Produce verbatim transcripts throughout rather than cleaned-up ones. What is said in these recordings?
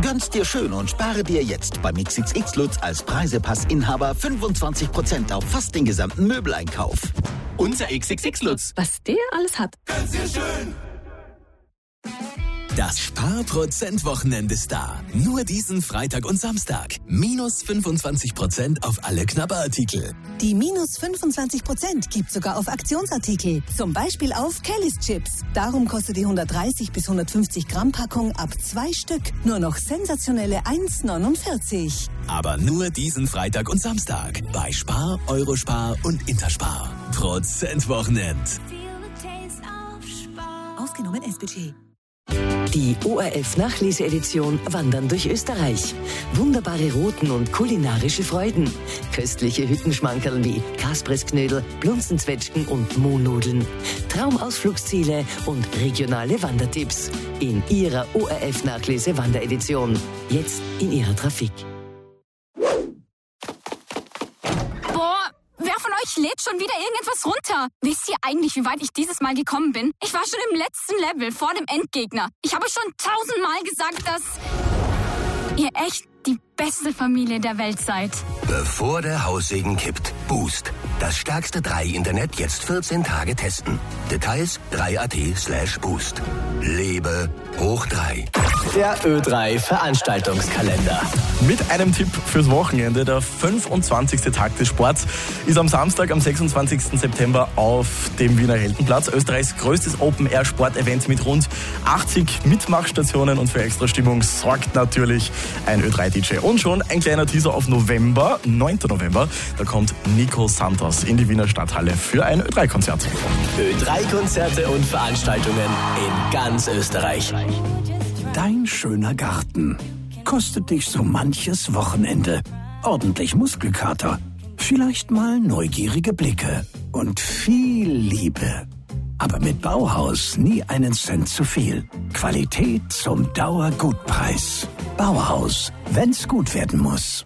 Gönn's dir schön und spare dir jetzt beim X X X Lutz als Preisepass-Inhaber fünfundzwanzig Prozent auf fast den gesamten Möbeleinkauf. Unser X X X Lutz. Was der alles hat. Gönn's dir schön. Das Sparprozent-Wochenende ist da. Nur diesen Freitag und Samstag. Minus fünfundzwanzig Prozent auf alle Knabberartikel. Die minus fünfundzwanzig Prozent gibt sogar auf Aktionsartikel. Zum Beispiel auf Kellys Chips. Darum kostet die hundertdreißig bis hundertfünfzig Gramm Packung ab zwei Stück nur noch sensationelle eins neunundvierzig. Aber nur diesen Freitag und Samstag. Bei Spar, Eurospar und Interspar. Prozentwochenend. Ausgenommen S B T. Die O R F-Nachleseedition Wandern durch Österreich. Wunderbare Routen und kulinarische Freuden. Köstliche Hüttenschmankerl wie Kaspressknödel, Blunzenzwetschgen und Mohnnudeln. Traumausflugsziele und regionale Wandertipps. In Ihrer O R F-Nachlese-Wanderedition. Jetzt in Ihrer Trafik. Ich lädt schon wieder irgendetwas runter. Wisst ihr eigentlich, wie weit ich dieses Mal gekommen bin? Ich war schon im letzten Level, vor dem Endgegner. Ich habe schon tausendmal gesagt, dass ihr echt die beste Familie der Welt seid. Bevor der Haussegen kippt. Boost. Das stärkste drei Internet jetzt vierzehn Tage testen. Details drei Punkt at slash boost. Lebe hoch drei. Der Ö drei Veranstaltungskalender. Mit einem Tipp fürs Wochenende. Der fünfundzwanzigste Tag des Sports ist am Samstag, am sechsundzwanzigsten September auf dem Wiener Heldenplatz. Österreichs größtes Open-Air-Sport-Event mit rund achtzig Mitmachstationen, und für extra Stimmung sorgt natürlich ein Ö drei D J. Und schon ein kleiner Teaser auf November, neunten November. Da kommt Nico Santos in die Wiener Stadthalle für ein Ö drei Konzert. Ö drei Konzerte und Veranstaltungen in ganz Österreich. Dein schöner Garten kostet dich so manches Wochenende. Ordentlich Muskelkater, vielleicht mal neugierige Blicke und viel Liebe. Aber mit Bauhaus nie einen Cent zu viel. Qualität zum Dauergutpreis. Bauhaus, wenn's gut werden muss.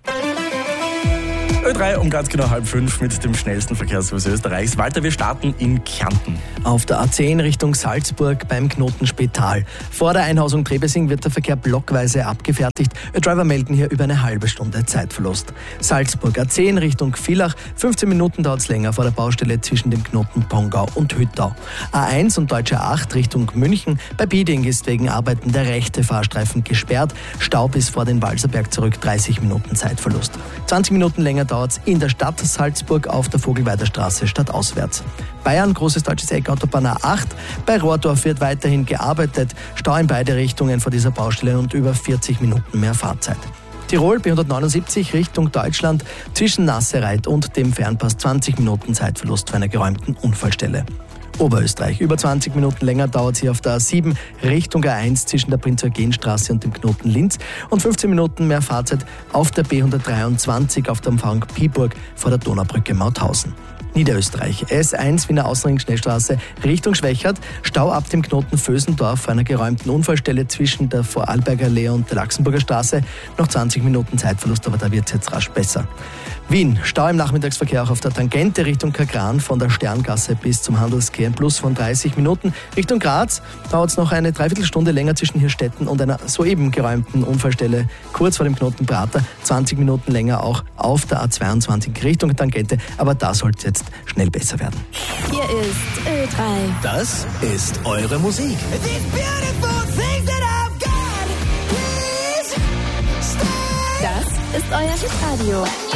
Ö drei um ganz genau halb fünf mit dem schnellsten Verkehrsservice Österreichs. Walter, wir starten in Kärnten. Auf der A zehn Richtung Salzburg beim Knoten Spital. Vor der Einhausung Trebesing wird der Verkehr blockweise abgefertigt. Driver melden hier über eine halbe Stunde Zeitverlust. Salzburg A zehn Richtung Villach. fünfzehn Minuten dauert es länger vor der Baustelle zwischen dem Knoten Pongau und Hüttau. A eins und Deutsche acht Richtung München. Bei Bieding ist wegen Arbeiten der rechte Fahrstreifen gesperrt. Stau bis vor den Walserberg zurück, dreißig Minuten Zeitverlust. zwanzig Minuten länger dauert es in der Stadt Salzburg auf der Vogelweider Straße stadtauswärts. Bayern, großes deutsches Eck, Autobahn A acht. Bei Rohrdorf wird weiterhin gearbeitet. Stau in beide Richtungen vor dieser Baustelle und über vierzig Minuten mehr Fahrzeit. Tirol B hundertneunundsiebzig Richtung Deutschland zwischen Nassereit und dem Fernpass, zwanzig Minuten Zeitverlust für einer geräumten Unfallstelle. Oberösterreich. Über zwanzig Minuten länger dauert es hier auf der A sieben Richtung A eins zwischen der Prinz-Eugen-Straße und dem Knoten Linz und fünfzehn Minuten mehr Fahrzeit auf der B hundertdreiundzwanzig auf der Umfahrung Piburg vor der Donaubrücke Mauthausen. Niederösterreich. S eins Wiener Außenring Schnellstraße Richtung Schwächert. Stau ab dem Knoten Vösendorf vor einer geräumten Unfallstelle zwischen der Vorarlberger Allee und der Laxenburger Straße. Noch zwanzig Minuten Zeitverlust, aber da wird es jetzt rasch besser. Wien. Stau im Nachmittagsverkehr auch auf der Tangente Richtung Kagran von der Sterngasse bis zum Handelsquai, ein Plus von dreißig Minuten. Richtung Graz dauert es noch eine Dreiviertelstunde länger zwischen Hirstetten und einer soeben geräumten Unfallstelle kurz vor dem Knoten Prater. zwanzig Minuten länger auch auf der A zweiundzwanzig Richtung Tangente, aber da sollte es jetzt schnell besser werden. Hier ist Ö drei. Das ist eure Musik. Das ist euer Hitradio.